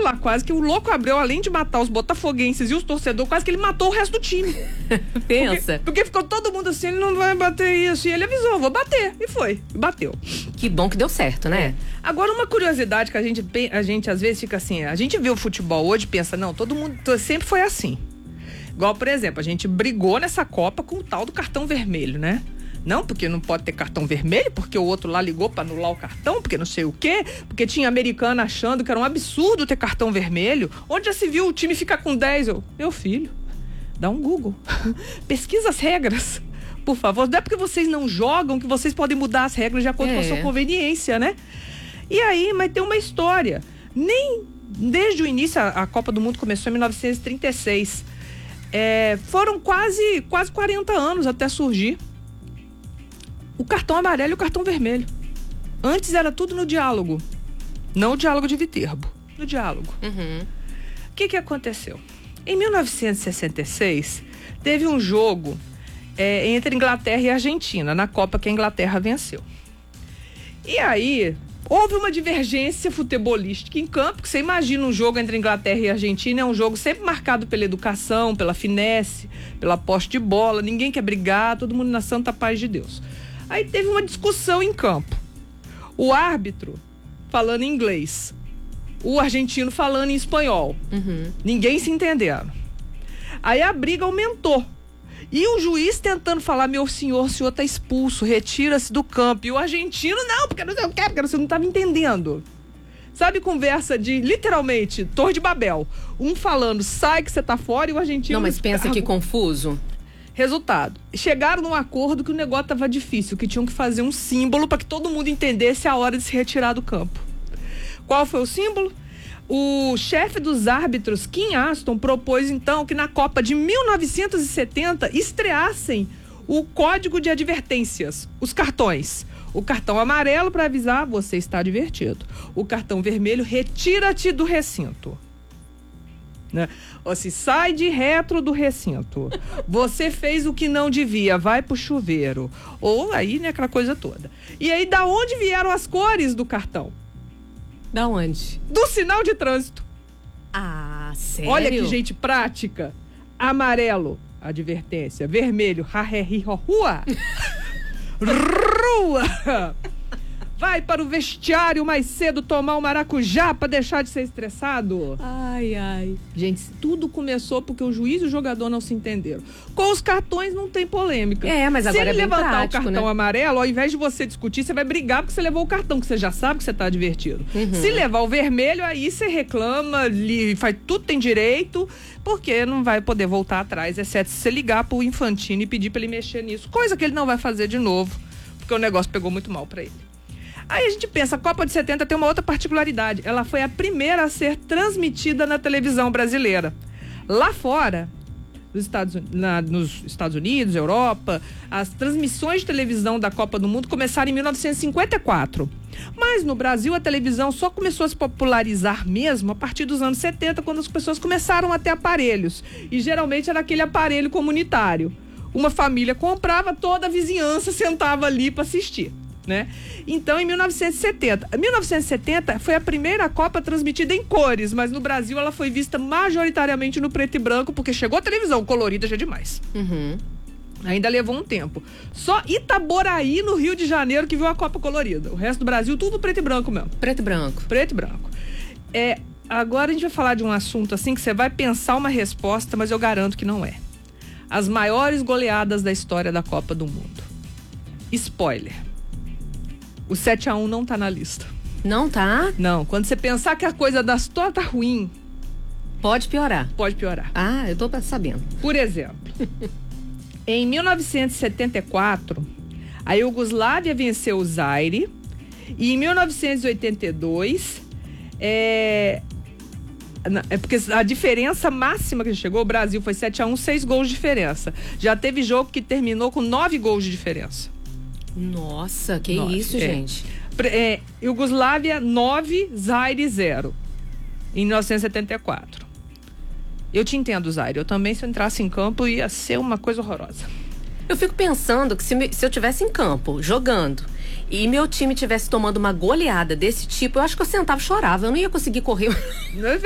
lá, quase que o Louco Abreu, além de matar os botafoguenses e os torcedores, quase que ele matou o resto do time. Pensa. Porque ficou todo mundo assim, ele não vai bater isso. E ele avisou, vou bater. E foi, bateu. Que bom que deu certo, né? Agora, uma curiosidade que a gente às vezes fica assim, a gente vê o futebol hoje e pensa, não, todo mundo sempre foi assim. Igual, por exemplo, a gente brigou nessa Copa com o tal do cartão vermelho, né? Não, porque não pode ter cartão vermelho, porque o outro lá ligou pra anular o cartão, porque não sei o quê, porque tinha americana achando que era um absurdo ter cartão vermelho. Onde já se viu o time ficar com 10? Meu filho, dá um Google. Pesquisa as regras, por favor. Não é porque vocês não jogam que vocês podem mudar as regras de acordo com a sua conveniência, né? E aí, mas tem uma história. Desde o início, a Copa do Mundo começou em 1936. Foram quase 40 anos até surgir o cartão amarelo e o cartão vermelho. Antes era tudo no diálogo. Não o diálogo de Viterbo. No diálogo. O que aconteceu? Em 1966, teve um jogo entre Inglaterra e Argentina, na Copa que a Inglaterra venceu. E aí, houve uma divergência futebolística em campo, que você imagina um jogo entre Inglaterra e Argentina, é um jogo sempre marcado pela educação, pela finesse, pela posse de bola, ninguém quer brigar, todo mundo na santa paz de Deus. Aí teve uma discussão em campo. O árbitro falando em inglês, o argentino falando em espanhol. Ninguém se entendendo. Aí a briga aumentou. E o juiz tentando falar, o senhor tá expulso, retira-se do campo. E o argentino, não, porque não sei o quê, porque você não estava entendendo. Sabe, conversa de, literalmente, Torre de Babel. Um falando, sai que você tá fora, e o argentino... Não, mas pensa que confuso. Resultado, chegaram num acordo que o negócio tava difícil, que tinham que fazer um símbolo para que todo mundo entendesse a hora de se retirar do campo. Qual foi o símbolo? O chefe dos árbitros, Kim Aston, propôs então que na Copa de 1970 estreassem o código de advertências, os cartões. O cartão amarelo para avisar, você está advertido. O cartão vermelho, retira-te do recinto. Né? Ou se sai de retro do recinto, você fez o que não devia, vai pro chuveiro, ou aí, né, aquela coisa toda. E aí, da onde vieram as cores do cartão? Da onde? Do sinal de trânsito. Ah, sério? Olha que gente prática. Amarelo, advertência. Vermelho, rua. Rua. Vai para o vestiário mais cedo tomar um maracujá para deixar de ser estressado. Ai, ai. Gente, tudo começou porque o juiz e o jogador não se entenderam. Com os cartões não tem polêmica. Mas agora se ele levantar prático, o cartão né? amarelo, ao invés de você discutir, você vai brigar porque você levou o cartão, que você já sabe que você está advertido. Se levar o vermelho, aí você reclama, faz tudo tem direito, porque não vai poder voltar atrás, exceto se você ligar pro Infantino e pedir para ele mexer nisso. Coisa que ele não vai fazer de novo, porque o negócio pegou muito mal para ele. Aí a gente pensa, a Copa de 70 tem uma outra particularidade. Ela foi a primeira a ser transmitida na televisão brasileira. Lá fora, nos Estados Unidos, Europa, as transmissões de televisão da Copa do Mundo começaram em 1954. Mas no Brasil, a televisão só começou a se popularizar mesmo a partir dos anos 70, quando as pessoas começaram a ter aparelhos. E geralmente era aquele aparelho comunitário. Uma família comprava, toda a vizinhança sentava ali para assistir. Né? Então, em 1970 foi a primeira Copa transmitida em cores, mas no Brasil ela foi vista majoritariamente no preto e branco, porque chegou a televisão colorida já demais. Ainda levou um tempo. Só Itaboraí, no Rio de Janeiro, que viu a Copa colorida. O resto do Brasil, tudo preto e branco mesmo. Preto e branco. Preto e branco. Agora a gente vai falar de um assunto assim que você vai pensar uma resposta, mas eu garanto que não é. As maiores goleadas da história da Copa do Mundo. Spoiler. O 7-1 não tá na lista. Não tá? Não. Quando você pensar que a coisa da história tá ruim... Pode piorar. Pode piorar. Ah, eu tô sabendo. Por exemplo, em 1974, a Iugoslávia venceu o Zaire. E em 1982... porque a diferença máxima que chegou, o Brasil foi 7-1, 6 gols de diferença. Já teve jogo que terminou com 9 gols de diferença. Nossa, que isso, gente. Iugoslávia 9, Zaire 0. Em 1974. Eu te entendo, Zaire. Eu também, se eu entrasse em campo, ia ser uma coisa horrorosa. Eu fico pensando que se eu tivesse em campo, jogando, e meu time tivesse tomando uma goleada desse tipo, eu acho que eu sentava e chorava. Eu não ia conseguir correr.